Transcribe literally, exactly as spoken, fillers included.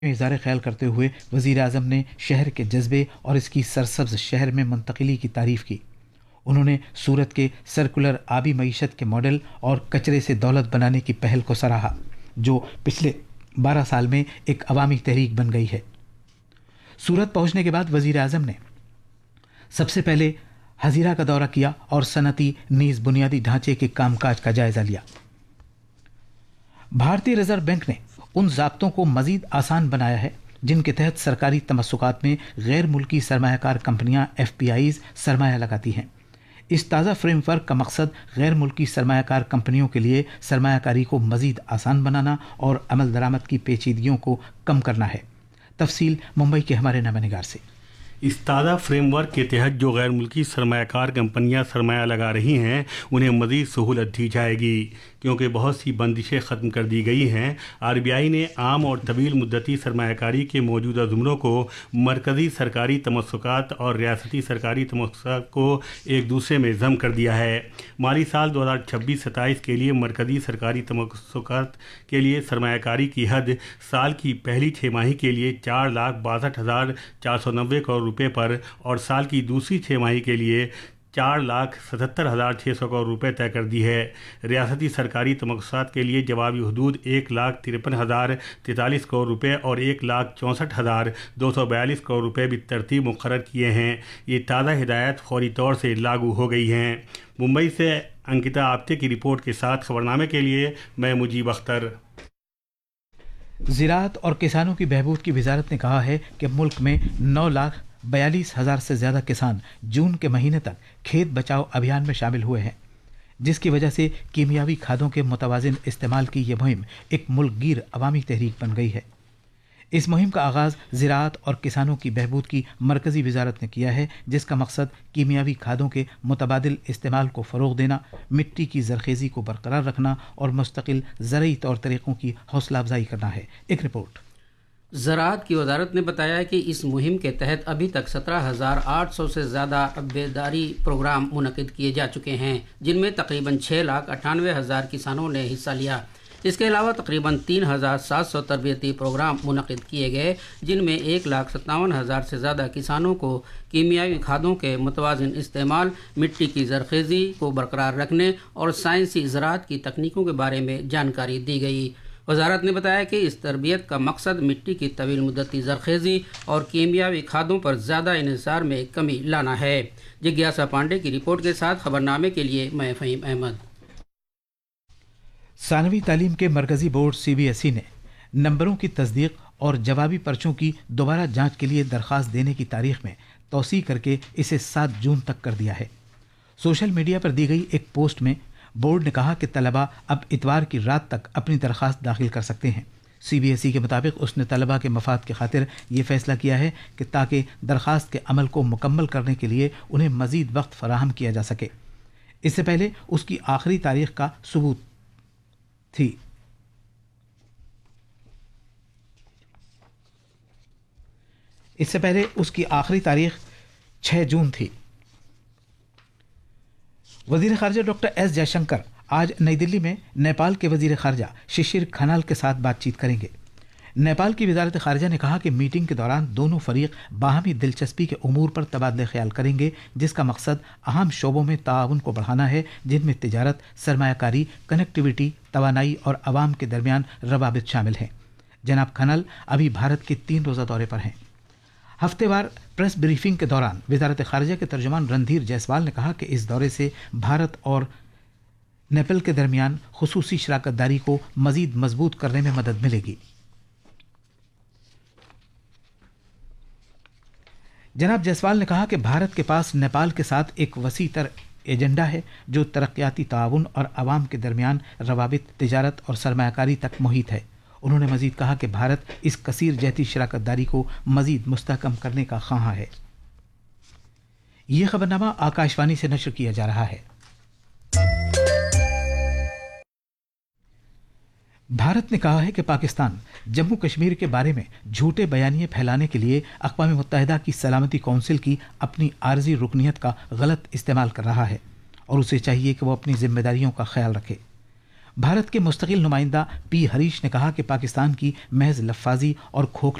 اظہار خیال کرتے ہوئے وزیر اعظم نے شہر کے جذبے اور اس کی سرسبز شہر میں منتقلی کی تعریف کی۔ انہوں نے سورت کے سرکولر آبی معیشت کے ماڈل اور کچرے سے دولت بنانے کی پہل کو سراہا، جو پچھلے بارہ سال میں ایک عوامی تحریک بن گئی ہے۔ سورت پہنچنے کے بعد وزیر اعظم نے سب سے پہلے ہزیرہ کا دورہ کیا اور صنعتی نیز بنیادی ڈھانچے کے کام کاج کا جائزہ لیا۔ بھارتی ریزرو بینک نے ان ضابطوں کو مزید آسان بنایا ہے جن کے تحت سرکاری تمسکات میں غیر ملکی سرمایہ کار کمپنیاں ایف پی آئیز سرمایہ لگاتی ہیں۔ اس تازہ فریم ورک کا مقصد غیر ملکی سرمایہ کار کمپنیوں کے لیے سرمایہ کاری کو مزید آسان بنانا اور عمل درآمد کی پیچیدگیوں کو کم کرنا ہے۔ تفصیل ممبئی کے ہمارے نامہ نگار سے۔ اس تازہ فریم ورک کے تحت جو غیر ملکی سرمایہ کار کمپنیاں سرمایہ لگا رہی ہیں انہیں مزید سہولت دی جائے گی، کیونکہ بہت سی بندشیں ختم کر دی گئی ہیں۔ آر بی آئی نے عام اور طویل مدتی سرمایہ کاری کے موجودہ زمروں کو مرکزی سرکاری تمسکات اور ریاستی سرکاری تمسکات کو ایک دوسرے میں ضم کر دیا ہے۔ مالی سال دو ہزار چھبیس ستائیس کے لیے مرکزی سرکاری تمسکات کے لیے سرمایہ کاری کی حد سال کی پہلی چھ ماہی کے لیے چار لاکھ باسٹھ ہزار چار سو نوے کروڑ روپے پر اور سال کی دوسری چھ ماہی کے لیے چار لاکھ ستہتر ہزار چھ سو کروڑ روپے طے کر دی ہے۔ ریاستی سرکاری تمسکات کے لیے جوابی حدود ایک لاکھ ترپن ہزار تینتالیس کروڑ روپے اور ایک لاکھ چونسٹھ ہزار دو سو بیالیس کروڑ روپے بھی ترتیب مقرر کیے ہیں۔ یہ تازہ ہدایت فوری طور سے لاگو ہو گئی ہیں۔ ممبئی سے انکتا آپتے کی رپورٹ کے ساتھ خبرنامے کے لیے میں مجیب اختر۔ زراعت اور کسانوں کی بہبود کی وزارت نے کہا ہے کہ ملک میں نو لاکھ بیالیس ہزار سے زیادہ کسان جون کے مہینے تک کھیت بچاؤ ابھیان میں شامل ہوئے ہیں، جس کی وجہ سے کیمیاوی کھادوں کے متوازن استعمال کی یہ مہم ایک ملک گیر عوامی تحریک بن گئی ہے۔ اس مہم کا آغاز زراعت اور کسانوں کی بہبود کی مرکزی وزارت نے کیا ہے، جس کا مقصد کیمیاوی کھادوں کے متبادل استعمال کو فروغ دینا، مٹی کی زرخیزی کو برقرار رکھنا اور مستقل زرعی طور طریقوں کی حوصلہ افزائی کرنا ہے۔ ایک رپورٹ۔ زراعت کی وزارت نے بتایا کہ اس مہم کے تحت ابھی تک سترہ ہزار آٹھ سو سے زیادہ بیداری پروگرام منعقد کیے جا چکے ہیں، جن میں تقریباً چھ لاکھ اٹھانوے ہزار کسانوں نے حصہ لیا۔ اس کے علاوہ تقریباً تین ہزار سات سو تربیتی پروگرام منعقد کیے گئے، جن میں ایک لاکھ ستاون ہزار سے زیادہ کسانوں کو کیمیاوی کھادوں کے متوازن استعمال، مٹی کی زرخیزی کو برقرار رکھنے اور سائنسی زراعت کی تکنیکوں کے بارے میں جانکاری دی گئی۔ وزارت نے بتایا کہ اس تربیت کا مقصد مٹی کی طویل مدتی زرخیزی اور کیمیاوی کھادوں پر زیادہ انحصار میں کمی لانا ہے۔ جگیاسا پانڈے کی رپورٹ کے ساتھ خبرنامے کے لیے میں فہیم احمد۔ ثانوی تعلیم کے مرکزی board C B S E نے نمبروں کی تصدیق اور جوابی پرچوں کی دوبارہ جانچ کے لیے درخواست دینے کی تاریخ میں توسیع کر کے اسے سات جون تک کر دیا ہے۔ سوشل میڈیا پر دی گئی ایک پوسٹ میں بورڈ نے کہا کہ طلباء اب اتوار کی رات تک اپنی درخواست داخل کر سکتے ہیں۔ سی بی ایس ای کے مطابق اس نے طلباء کے مفاد کی خاطر یہ فیصلہ کیا ہے کہ تاکہ درخواست کے عمل کو مکمل کرنے کے لیے انہیں مزید وقت فراہم کیا جا سکے۔ اس سے پہلے اس کی آخری تاریخ کا ثبوت تھی۔ اس سے پہلے اس کی آخری تاریخ چھ جون تھی۔ وزیر خارجہ ڈاکٹر ایس جے شنکر آج نئی دلی میں نیپال کے وزیر خارجہ ششر کھنال کے ساتھ بات چیت کریں گے۔ نیپال کی وزارت خارجہ نے کہا کہ میٹنگ کے دوران دونوں فریق باہمی دلچسپی کے امور پر تبادلہ خیال کریں گے، جس کا مقصد اہم شعبوں میں تعاون کو بڑھانا ہے، جن میں تجارت، سرمایہ کاری، کنیکٹیویٹی، توانائی اور عوام کے درمیان روابط شامل ہیں۔ جناب کھنال ابھی بھارت کے تین روزہ دورے پر ہیں۔ ہفتے وار پریس بریفنگ کے دوران وزارت خارجہ کے ترجمان رندھیر جیسوال نے کہا کہ اس دورے سے بھارت اور نیپال کے درمیان خصوصی شراکت داری کو مزید مضبوط کرنے میں مدد ملے گی۔ جناب جیسوال نے کہا کہ بھارت کے پاس نیپال کے ساتھ ایک وسیع تر ایجنڈا ہے جو ترقیاتی تعاون اور عوام کے درمیان روابط، تجارت اور سرمایہ کاری تک محیط ہے۔ انہوں نے مزید کہا کہ بھارت اس کثیر جہتی شراکت داری کو مزید مستحکم کرنے کا خواہاں ہے۔ یہ خبرنامہ آکاش وانی سے نشر کیا جا رہا ہے۔ بھارت نے کہا ہے کہ پاکستان جموں کشمیر کے بارے میں جھوٹے بیانیے پھیلانے کے لیے اقوام متحدہ کی سلامتی کونسل کی اپنی عارضی رکنیت کا غلط استعمال کر رہا ہے اور اسے چاہیے کہ وہ اپنی ذمہ داریوں کا خیال رکھے۔ भारत के मुस्तकिल नुमाइंदा पी हरीश ने कहा कि पाकिस्तान की महज लफ्फाजी और खोखला